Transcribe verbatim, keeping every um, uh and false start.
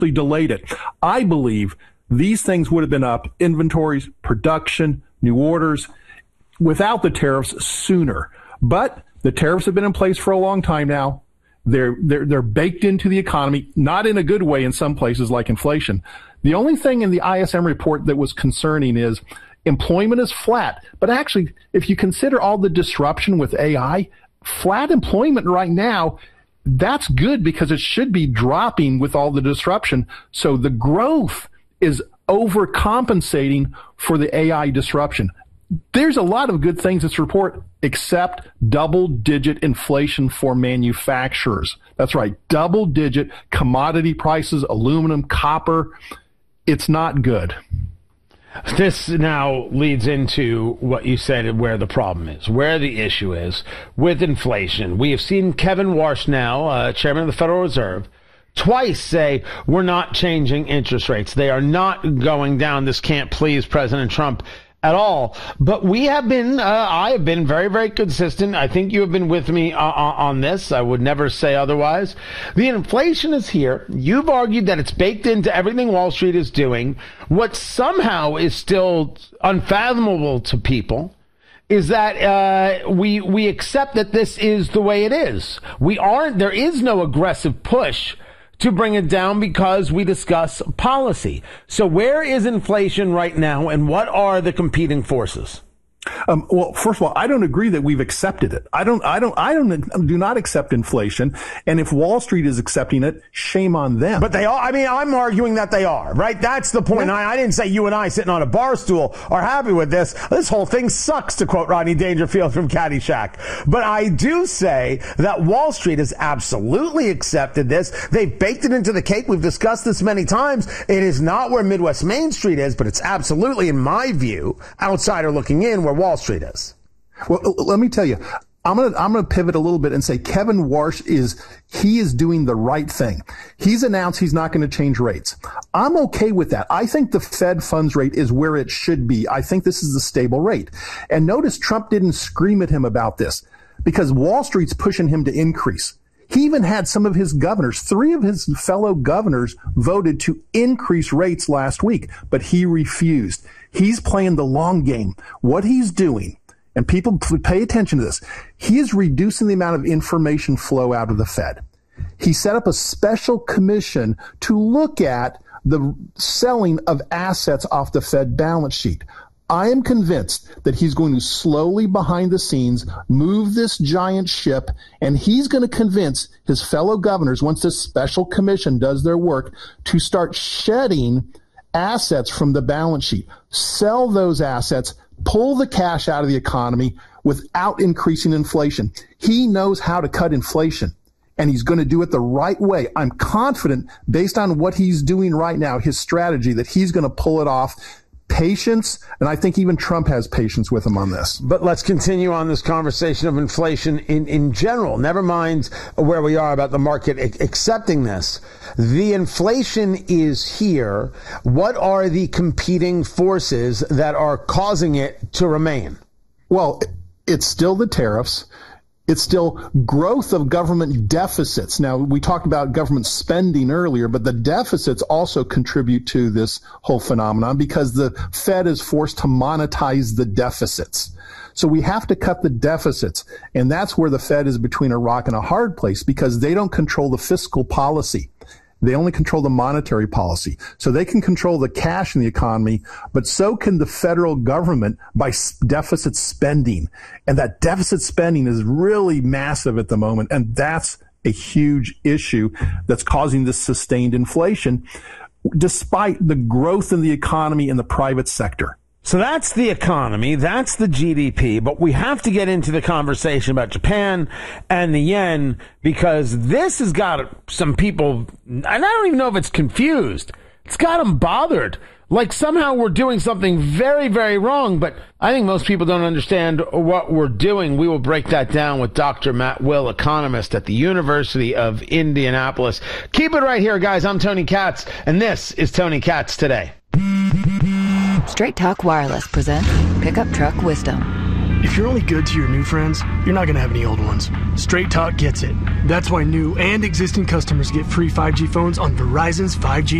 delayed it. I believe these things would have been up, inventories, production, new orders, without the tariffs sooner. But the tariffs have been in place for a long time now. They're, they're, they're baked into the economy, not in a good way in some places like inflation. The only thing in the I S M report that was concerning is employment is flat. But actually, if you consider all the disruption with A I, flat employment right now, that's good because it should be dropping with all the disruption. So the growth is overcompensating for the A I disruption. There's a lot of good things in this report, except double-digit inflation for manufacturers. That's right, double-digit commodity prices, aluminum, copper. It's not good. This now leads into what you said, where the problem is, where the issue is with inflation. We have seen Kevin Warsh now, uh, chairman of the Federal Reserve, twice say we're not changing interest rates. They are not going down. This can't please President Trump at all. But we have been, uh, I have been very, very consistent. I think you have been with me uh, on this. I would never say otherwise. The inflation is here. You've argued that it's baked into everything Wall Street is doing. What somehow is still unfathomable to people is that uh, we we accept that this is the way it is. We aren't, there is no aggressive push to bring it down because we discuss policy. So where is inflation right now, and what are the competing forces? Um, well, first of all, I don't agree that we've accepted it. I don't, I don't, I don't, do not accept inflation. And if Wall Street is accepting it, shame on them. But they are, I mean, I'm arguing that they are, right? That's the point. Yeah. I, I didn't say you and I sitting on a bar stool are happy with this. This whole thing sucks, to quote Rodney Dangerfield from Caddyshack. But I do say that Wall Street has absolutely accepted this. They've baked it into the cake. We've discussed this many times. It is not where Midwest Main Street is, but it's absolutely, in my view, outsider looking in, where Wall Street is. Well, let me tell you, I'm going to, I'm going to pivot a little bit and say Kevin Warsh is, he is doing the right thing. He's announced he's not going to change rates. I'm okay with that. I think the Fed funds rate is where it should be. I think this is the stable rate. And notice Trump didn't scream at him about this because Wall Street's pushing him to increase. He even had some of his governors, three of his fellow governors voted to increase rates last week, but he refused. He's playing the long game. What he's doing, and people pay attention to this, he is reducing the amount of information flow out of the Fed. He set up a special commission to look at the selling of assets off the Fed balance sheet. I am convinced that he's going to slowly behind the scenes move this giant ship, and he's going to convince his fellow governors, once this special commission does their work, to start shedding assets from the balance sheet, sell those assets, pull the cash out of the economy without increasing inflation. He knows how to cut inflation, and he's going to do it the right way. I'm confident, based on what he's doing right now, his strategy, that he's going to pull it off. Patience, and I think even Trump has patience with him on this. But let's continue on this conversation of inflation in, in general. Never mind where we are about the market accepting this. The inflation is here. What are the competing forces that are causing it to remain? Well, it's still the tariffs. It's still growth of government deficits. Now, we talked about government spending earlier, but the deficits also contribute to this whole phenomenon because the Fed is forced to monetize the deficits. So we have to cut the deficits. And that's where the Fed is between a rock and a hard place because they don't control the fiscal policy. They only control the monetary policy. So they can control the cash in the economy, but so can the federal government by deficit spending. And that deficit spending is really massive at the moment. And that's a huge issue that's causing this sustained inflation, despite the growth in the economy in the private sector. So that's the economy, that's the G D P, but we have to get into the conversation about Japan and the yen because this has got some people, and I don't even know if it's confused, it's got them bothered. Like somehow we're doing something very, very wrong, but I think most people don't understand what we're doing. We will break that down with Doctor Matt Will, economist at the University of Indianapolis. Keep it right here, guys. I'm Tony Katz, and this is Tony Katz Today. Straight Talk Wireless presents Pickup Truck Wisdom. If you're only good to your new friends, you're not going to have any old ones. Straight Talk gets it. That's why new and existing customers get free five G phones on Verizon's five G